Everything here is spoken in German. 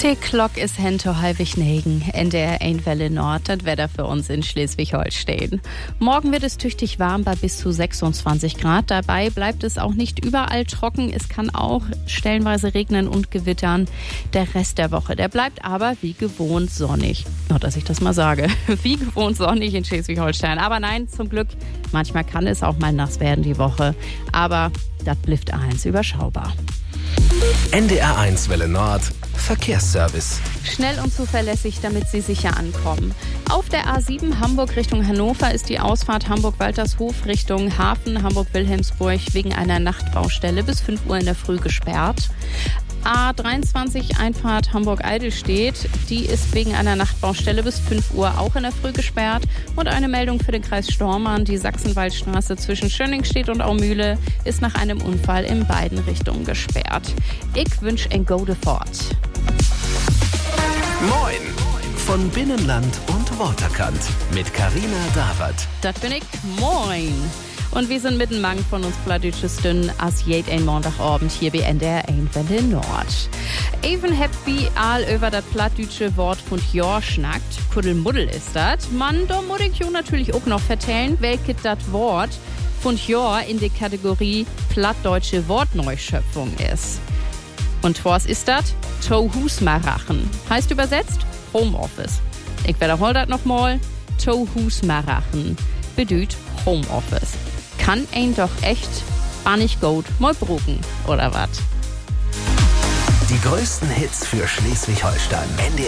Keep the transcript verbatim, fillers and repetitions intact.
Die Glock ist hento halbig negen. N D R eins Welle Nord, das Wetter für uns in Schleswig-Holstein. Morgen wird es tüchtig warm bei bis zu sechsundzwanzig Grad. Dabei bleibt es auch nicht überall trocken. Es kann auch stellenweise regnen und gewittern. Der Rest der Woche, der bleibt aber wie gewohnt sonnig. Nur, dass ich das mal sage. Wie gewohnt sonnig in Schleswig-Holstein. Aber nein, zum Glück, manchmal kann es auch mal nass werden die Woche. Aber das bleibt eins überschaubar. N D R eins Welle Nord Verkehrsservice. Schnell und zuverlässig, damit Sie sicher ankommen. Auf der A sieben Hamburg Richtung Hannover ist die Ausfahrt Hamburg-Waltershof Richtung Hafen Hamburg-Wilhelmsburg wegen einer Nachtbaustelle bis fünf Uhr in der Früh gesperrt. A dreiundzwanzig Einfahrt Hamburg-Eidelstedt, die ist wegen einer Nachtbaustelle bis fünf Uhr auch in der Früh gesperrt. Und eine Meldung für den Kreis Stormarn, die Sachsenwaldstraße zwischen Schönningstedt und Aumühle ist nach einem Unfall in beiden Richtungen gesperrt. Ich wünsche ein gute Fahrt. Moin! Von Binnenland und Waterkant mit Carina Dawert. Das bin ich. Moin! Und wir sind mitten Mang von uns plattdütsches Dünn as jed ein Montagabend hier bei N D R eins Welle Nord. Even happy all über das plattdütsche Wort von Jahr schnackt. Kuddelmuddel ist das. Man, da muss ich jo natürlich auch noch vertellen, welches das Wort von Jahr in der Kategorie plattdeutsche Wortneuschöpfung ist. Und was ist das? Tohusmarachen. Heißt übersetzt Homeoffice. Ich wiederhole das nochmal. Tohusmarachen bedeutet Homeoffice. Kann ein doch echt bannig gut mal brucken, oder was? Die größten Hits für Schleswig-Holstein.